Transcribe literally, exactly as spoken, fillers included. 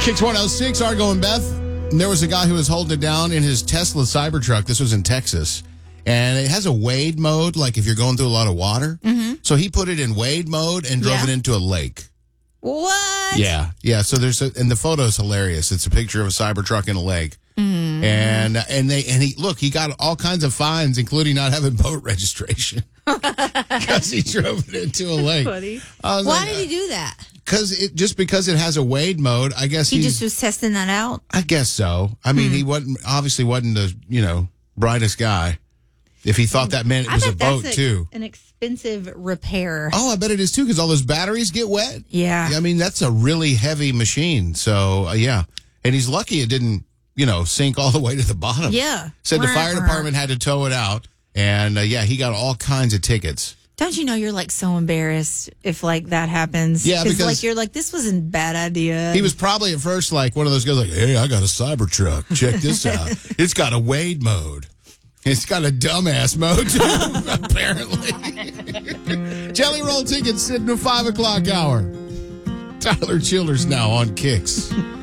Kicks one oh six, Argo and Beth. And there was a guy who was holding it down in his Tesla Cybertruck. This was in Texas. And it has a wade mode, like if you're going through a lot of water. Mm-hmm. So he put it in wade mode and drove Yeah. it into a lake. What? Yeah, yeah. So there's a, and the photo is hilarious. It's a picture of a Cybertruck in a lake. Mm. And and they and he look, he got all kinds of fines, including not having boat registration because he drove it into a lake. Funny. Why Why did he do that? Because it just because it has a wade mode, I guess He he's, just was testing that out. I guess so. I mean, he wasn't obviously wasn't the you know brightest guy. If he thought that meant it I was a bet boat that's a, too. an expensive repair. Oh, I bet it is too because all those batteries get wet. Yeah. I mean, that's a really heavy machine. So uh, yeah, and he's lucky it didn't you know sink all the way to the bottom. Yeah. Said the fire department had to tow it out, and uh, yeah, he got all kinds of tickets. Don't you know you're like so embarrassed if like that happens? Yeah, because like you're like this was a bad idea. He was probably at first like one of those guys like, hey, I got a Cybertruck. Check this out. It's got a wade mode. It's got a dumbass mode too, apparently. Jelly Roll tickets sitting at five o'clock hour. Tyler Childers now on Kicks.